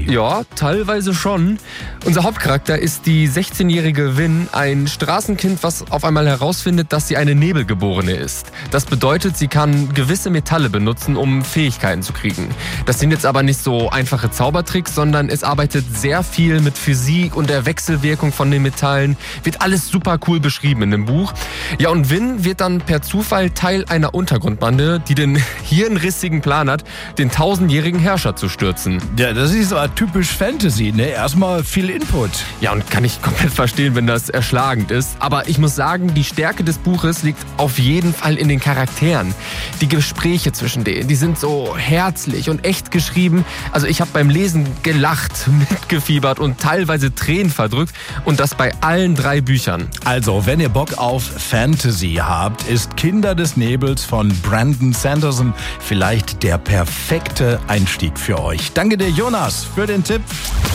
Ja, teilweise schon. Unser Hauptcharakter ist die 16-jährige Vin, ein Straßenkind, was auf einmal herausfindet, dass sie eine Nebelgeborene ist. Das bedeutet, sie kann gewisse Metalle benutzen, um Fähigkeiten zu kriegen. Das sind jetzt aber nicht so einfache Zaubertricks, sondern es arbeitet sehr viel mit Physik und der Wechselwirkung von den Metallen. Wird alles super cool beschrieben in dem Buch. Ja, und Vin wird dann per Zufall Teil einer Untergrundbande, die den hirnrissigen Plan hat, den 1000-jährigen Herrscher zu stürzen. Ja, das ist aber typisch Fantasy, ne? Erstmal viel Input. Ja, und kann ich komplett verstehen, wenn das erschlagend ist. Aber ich muss sagen, die Stärke des Buches liegt auf jeden Fall in den Charakteren. Die Gespräche zwischen denen, die sind so herzlich und echt geschrieben. Also ich habe beim Lesen gelacht, mitgefiebert und teilweise Tränen verdrückt. Und das bei allen 3 Büchern. Also, wenn ihr Bock auf Fantasy habt, ist Kinder des Nebels von Brandon Sanderson vielleicht der perfekte Einstieg für euch. Danke dir, Jonas, für den Tipp.